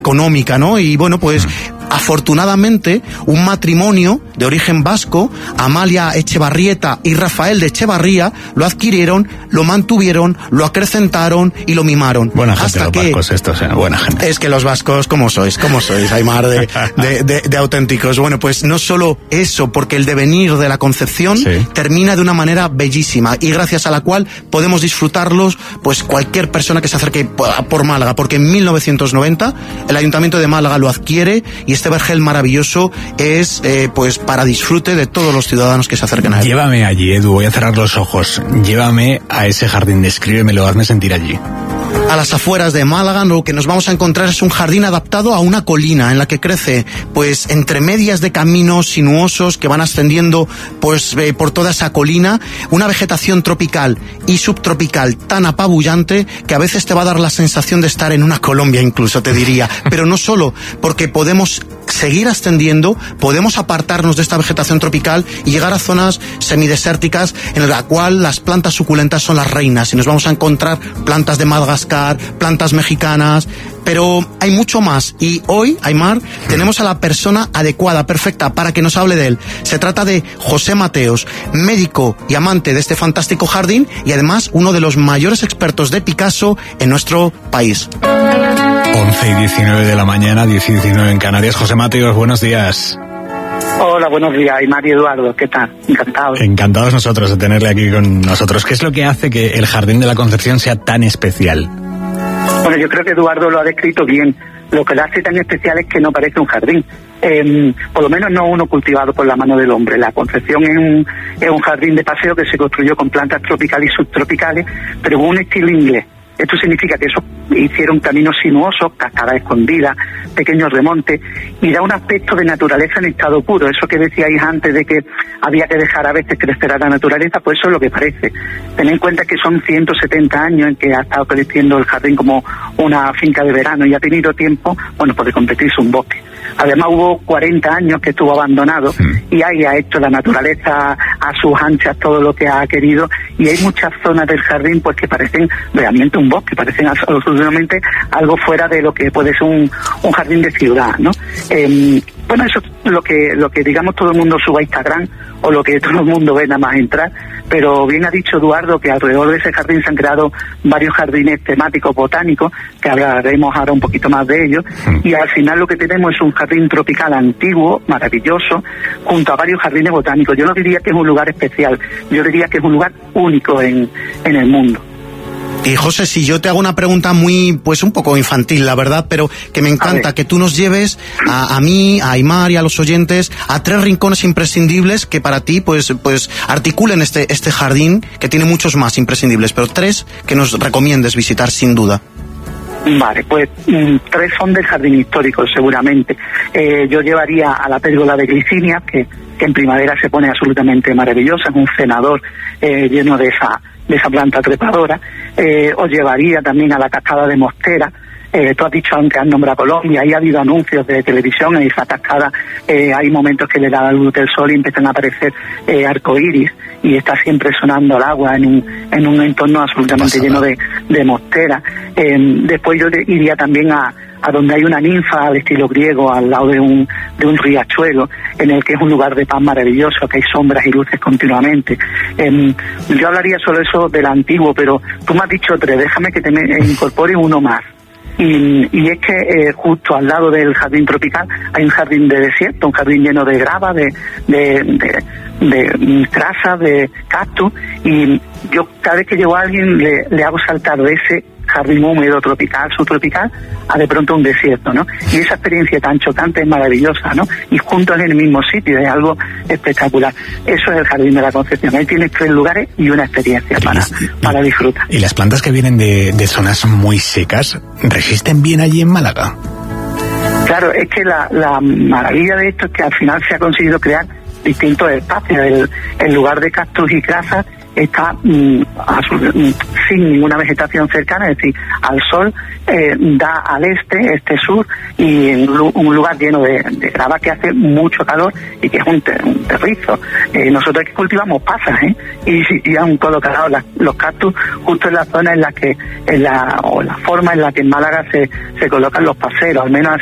económica, ¿no? Y bueno, pues afortunadamente un matrimonio de origen vasco, Amalia Echevarrieta y Rafael de Echevarría, lo adquirieron, lo mantuvieron, lo acrecentaron y lo mimaron. Buena gente hasta los vascos estos, buena gente. Es que los vascos, ¿cómo sois, Aimar, de auténticos? Bueno, pues no solo eso, porque el devenir de la concepción termina de una manera bellísima y gracias a la cual podemos disfrutarlos, pues cualquier persona que se acerque por Málaga, porque en 1990 el Ayuntamiento de Málaga lo adquiere y este vergel maravilloso es pues para disfrute de todos los ciudadanos que se acerquen a él. Llévame allí, Edu, voy a cerrar los ojos. Llévame a ese jardín, descríbemelo, hazme sentir allí. A las afueras de Málaga lo que nos vamos a encontrar es un jardín adaptado a una colina en la que crece pues entre medias de caminos sinuosos que van ascendiendo pues por toda esa colina, una vegetación tropical y subtropical tan apabullante que a veces te va a dar la sensación de estar en una Colombia incluso, te diría, pero no solo, porque podemos seguir ascendiendo, podemos apartarnos de esta vegetación tropical y llegar a zonas semidesérticas en la cual las plantas suculentas son las reinas y nos vamos a encontrar plantas de Madagascar, plantas mexicanas, pero hay mucho más y hoy, Aimar, tenemos a la persona adecuada, perfecta, para que nos hable de él. Se trata de José Mateos, médico y amante de este fantástico jardín y además uno de los mayores expertos de Picasso en nuestro país. 11:19 de la mañana, 10:19 en Canarias. José Mateos, buenos días. Hola, buenos días, Aimar y Eduardo, ¿qué tal? Encantado. Encantados nosotros de tenerle aquí con nosotros. ¿Qué es lo que hace que el Jardín de la Concepción sea tan especial? Bueno, yo creo que Eduardo lo ha descrito bien. Lo que lo hace tan especial es que no parece un jardín. Por lo menos no uno cultivado por la mano del hombre. La Concepción es un jardín de paseo que se construyó con plantas tropicales y subtropicales, pero con un estilo inglés. Esto significa que eso hicieron caminos sinuosos, cascadas escondidas, pequeños remontes, y da un aspecto de naturaleza en estado puro. Eso que decíais antes de que había que dejar a veces crecer a la naturaleza, pues eso es lo que parece. Tened en cuenta que son 170 años en que ha estado creciendo el jardín como una finca de verano y ha tenido tiempo, bueno, pues de convertirse en un bosque. Además hubo 40 años que estuvo abandonado y ahí ha hecho la naturaleza a sus anchas todo lo que ha querido, y hay muchas zonas del jardín pues que parecen realmente un bosque, parecen absolutamente algo fuera de lo que puede ser un jardín de ciudad, ¿no? Bueno, eso es lo que digamos todo el mundo sube a Instagram o lo que todo el mundo ve nada más entrar, pero bien ha dicho Eduardo que alrededor de ese jardín se han creado varios jardines temáticos botánicos, que hablaremos ahora un poquito más de ellos, y al final lo que tenemos es un jardín tropical antiguo, maravilloso, junto a varios jardines botánicos. Yo no diría que es un lugar especial, yo diría que es un lugar único en el mundo. Y José, si yo te hago una pregunta muy, pues un poco infantil, la verdad, pero que me encanta que tú nos lleves a mí, a Aimar y a los oyentes a 3 rincones imprescindibles que para ti, pues articulen este jardín, que tiene muchos más imprescindibles, pero 3 que nos recomiendes visitar sin duda. Vale, pues 3 son del jardín histórico, seguramente. Yo llevaría a la pérgola de Glicinia, que en primavera se pone absolutamente maravillosa, es un cenador lleno de esa planta trepadora. Os llevaría también a la cascada de Mostera. Tú has dicho antes, has nombrado Colombia, ahí ha habido anuncios de televisión, en esa cascada hay momentos que le da la luz del sol y empiezan a aparecer arcoíris, y está siempre sonando el agua en un entorno absolutamente lleno de mostera. Después yo iría también a donde hay una ninfa al estilo griego, al lado de un riachuelo, en el que es un lugar de paz maravilloso, que hay sombras y luces continuamente. Yo hablaría solo eso del antiguo, pero tú me has dicho 3, déjame que te incorpore uno más. Y es que justo al lado del jardín tropical hay un jardín de desierto, un jardín lleno de grava, de trazas, de cactus, y yo cada vez que llevo a alguien le hago saltar de ese jardín húmedo, tropical, subtropical, a de pronto un desierto, ¿no? Y esa experiencia tan chocante es maravillosa, ¿no? Y juntos en el mismo sitio, es algo espectacular. Eso es el Jardín de la Concepción. Ahí tienes 3 lugares y una experiencia para disfrutar. ¿Y las plantas que vienen de zonas muy secas resisten bien allí en Málaga? Claro, es que la maravilla de esto es que al final se ha conseguido crear distintos espacios. En lugar de cactus y crazas, está sin ninguna vegetación cercana, es decir, al sol, da al este-sur, y en un lugar lleno de grava que hace mucho calor y que es un terrizo. Nosotros aquí cultivamos pasas, y han colocado los cactus justo en la zona en la que, la forma en la que en Málaga se colocan los paseros, al menos